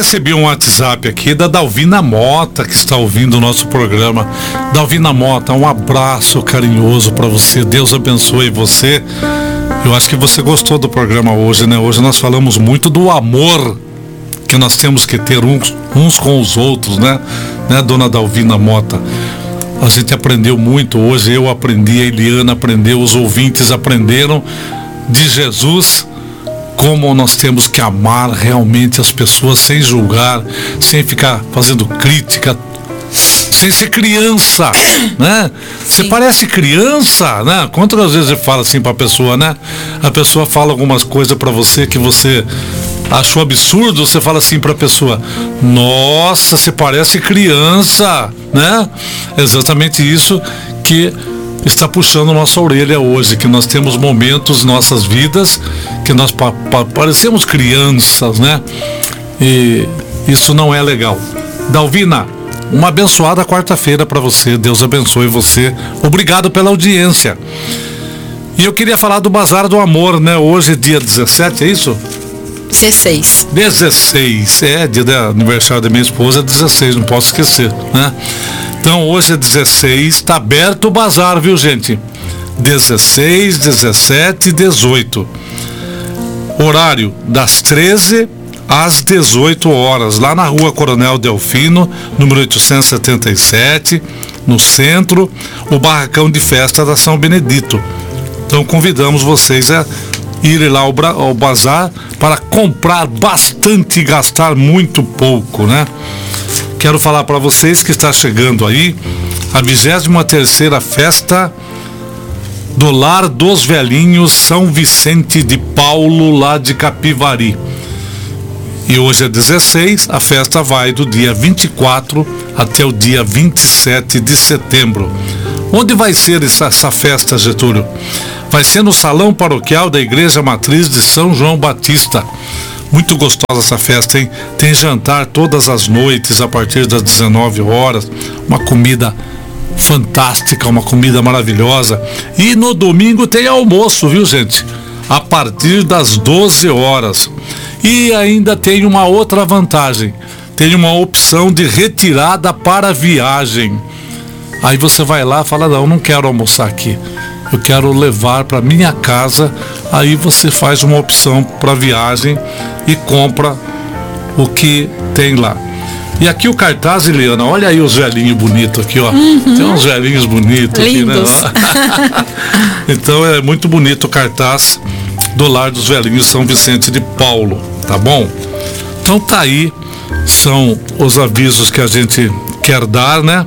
recebi um WhatsApp aqui da Dalvina Mota, que está ouvindo o nosso programa. Dalvina Mota, um abraço carinhoso para você. Deus abençoe você. Eu acho que você gostou do programa hoje, né? Hoje nós falamos muito do amor que nós temos que ter uns com os outros, né? Dona Dalvina Mota? A gente aprendeu muito hoje, eu aprendi, a Eliana aprendeu, os ouvintes aprenderam de Jesus, como nós temos que amar realmente as pessoas sem julgar, sem ficar fazendo crítica, sem ser criança, né? Você parece criança, né? Quantas vezes você fala assim pra pessoa, né? A pessoa fala algumas coisas pra você que você achou absurdo, você fala assim pra pessoa: nossa, você parece criança, né? Exatamente isso que está puxando nossa orelha hoje, que nós temos momentos em nossas vidas que nós parecemos crianças, né? E isso não é legal. Dalvina, uma abençoada quarta-feira para você. Deus abençoe você. Obrigado pela audiência. E eu queria falar do Bazar do Amor, né? Hoje é dia 17, é isso? 16. 16, dia do aniversário da minha esposa, 16, não posso esquecer, né? Então hoje é 16, está aberto o bazar, viu, gente? 16, 17 e 18. Horário das 13 às 18 horas, lá na Rua Coronel Delfino, número 877, no centro, o barracão de festa da São Benedito. Então convidamos vocês a irem lá ao bazar para comprar bastante e gastar muito pouco, né? Quero falar para vocês que está chegando aí a 23ª festa do Lar dos Velhinhos São Vicente de Paulo, lá de Capivari. E hoje é 16, a festa vai do dia 24 até o dia 27 de setembro. Onde vai ser essa festa, Getúlio? Vai ser no Salão Paroquial da Igreja Matriz de São João Batista. Muito gostosa essa festa, hein? Tem jantar todas as noites a partir das 19 horas, uma comida fantástica, uma comida maravilhosa. E no domingo tem almoço, viu, gente? A partir das 12 horas. E ainda tem uma outra vantagem, tem uma opção de retirada para viagem. Aí você vai lá e fala: não quero almoçar aqui, eu quero levar para minha casa. Aí você faz uma opção para viagem e compra o que tem lá. E aqui o cartaz, Eliana, olha aí os velhinhos bonitos aqui, ó. Tem uns velhinhos bonitos lindos aqui, né? Então é muito bonito o cartaz do Lar dos Velhinhos São Vicente de Paulo, tá bom? Então tá aí, são os avisos que a gente quer dar, né?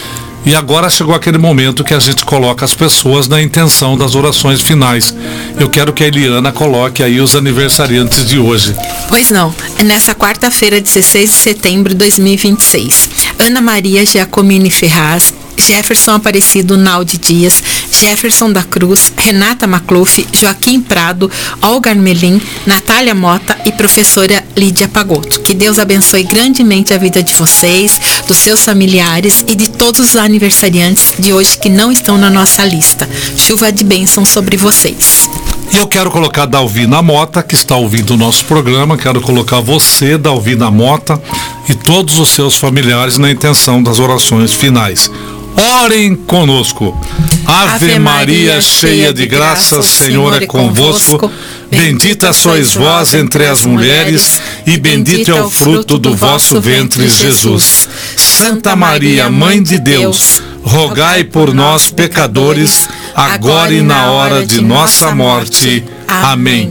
E agora chegou aquele momento que a gente coloca as pessoas na intenção das orações finais. Eu quero que a Eliana coloque aí os aniversariantes de hoje. Pois não, nessa quarta-feira, 16 de setembro de 2026, Ana Maria Giacomini Ferraz, Jefferson Aparecido Naldi Dias, Jefferson da Cruz, Renata Maclouf, Joaquim Prado, Olga Armelin, Natália Mota e professora Lídia Pagotto. Que Deus abençoe grandemente a vida de vocês, dos seus familiares e de todos os aniversariantes de hoje que não estão na nossa lista. Chuva de bênção sobre vocês. E eu quero colocar a Dalvina Mota, que está ouvindo o nosso programa. Quero colocar você, Dalvina Mota, e todos os seus familiares na intenção das orações finais. Orem conosco. Ave Maria, cheia de graça, o Senhor é convosco. Bendita sois vós entre as mulheres, e bendito é o fruto do vosso ventre, Jesus. Santa Maria, Mãe de Deus, rogai por nós, pecadores, agora e na hora de nossa morte. Amém.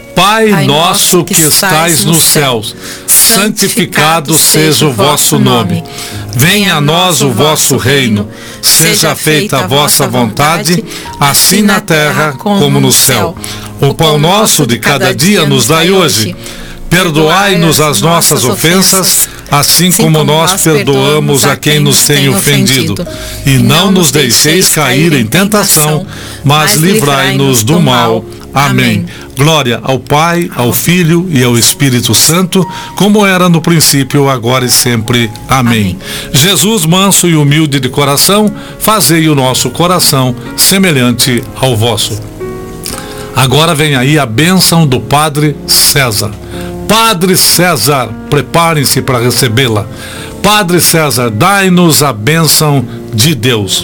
Pai nosso que estais nos céus, santificado seja o vosso nome. Venha a nós o vosso reino. Seja feita a vossa vontade, assim na terra como no céu. O pão nosso de cada dia nos dai hoje. Perdoai-nos as nossas ofensas, assim como nós perdoamos a quem nos tem ofendido. E não nos deixeis cair em tentação, mas livrai-nos do mal. Amém. Glória ao Pai, ao Filho e ao Espírito Santo, como era no princípio, agora e sempre. Amém. Jesus, manso e humilde de coração, fazei o nosso coração semelhante ao vosso. Agora vem aí a bênção do Padre César. Padre César, preparem-se para recebê-la. Padre César, dai-nos a bênção de Deus.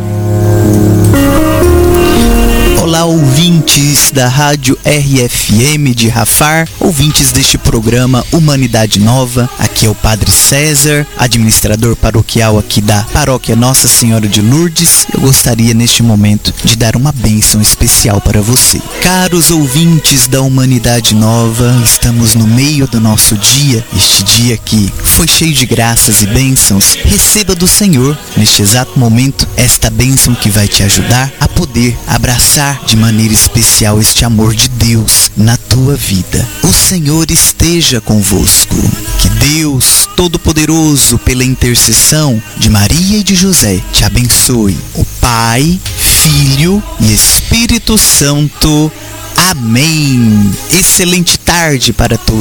Olá, ouvintes da Rádio RFM de Rafar, ouvintes deste programa Humanidade Nova. Aqui é o Padre César, administrador paroquial aqui da Paróquia Nossa Senhora de Lourdes. Eu gostaria neste momento de dar uma bênção especial para você. Caros ouvintes da Humanidade Nova, estamos no meio do nosso dia, este dia que foi cheio de graças e bênçãos. Receba do Senhor, neste exato momento, esta bênção que vai te ajudar a poder abraçar de maneira especial este amor de Deus na tua vida. O Senhor esteja convosco. Que Deus Todo-Poderoso, pela intercessão de Maria e de José, te abençoe. O Pai, Filho e Espírito Santo. Amém. Excelente tarde para todos.